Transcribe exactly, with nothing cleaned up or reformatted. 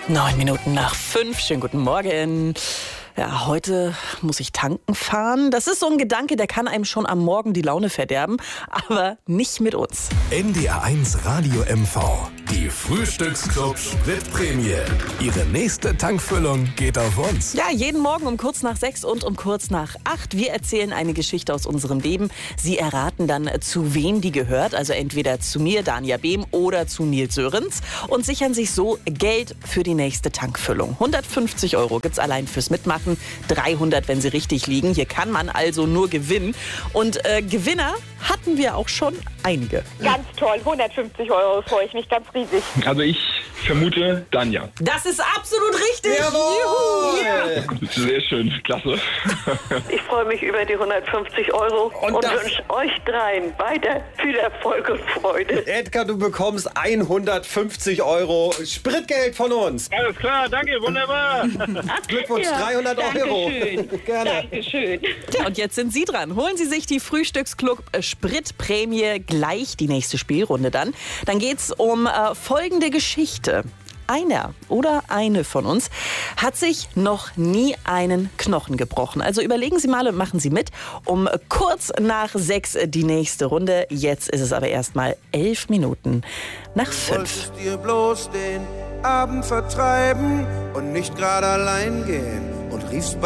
Neun Minuten nach fünf. Schönen guten Morgen. Ja, heute muss ich tanken fahren. Das ist so ein Gedanke, der kann einem schon am Morgen die Laune verderben. Aber nicht mit uns. N D R eins Radio M V. Die Frühstücksclub Spritprämie. Ihre nächste Tankfüllung geht auf uns. Ja, jeden Morgen um kurz nach sechs und um kurz nach acht. Wir erzählen eine Geschichte aus unserem Leben. Sie erraten dann, zu wem die gehört. Also entweder zu mir, Dania Behm, oder zu Nils Sörenz. Und sichern sich so Geld für die nächste Tankfüllung. hundertfünfzig Euro gibt's allein fürs Mitmachen. dreihundert, wenn sie richtig liegen. Hier kann man also nur gewinnen. Und äh, Gewinner hatten wir auch schon einige. Ganz toll, hundertfünfzig Euro, freue ich mich ganz riesig. Also ich vermute Danja. Das ist absolut richtig. Jawohl! Juhu. Sehr schön, klasse. Ich freue mich über die hundertfünfzig Euro Und und, das- wünsche euch dreien weiter viel Erfolg und Freude. Edgar, du bekommst hundertfünfzig Euro Spritgeld von uns. Alles klar, danke, wunderbar. Glückwunsch, dreihundert Euro. Gerne. Dankeschön. Tja, und jetzt sind Sie dran. Holen Sie sich die Frühstücksclub äh, Spritprämie gleich, die nächste Spielrunde dann. Dann geht's um äh, folgende Geschichte. Einer oder eine von uns hat sich noch nie einen Knochen gebrochen. Also überlegen Sie mal und machen Sie mit. Um kurz nach sechs die nächste Runde. Jetzt ist es aber erstmal elf Minuten nach fünf. Wolltest dir bloß den Abend vertreiben und nicht gerade allein gehen und riefst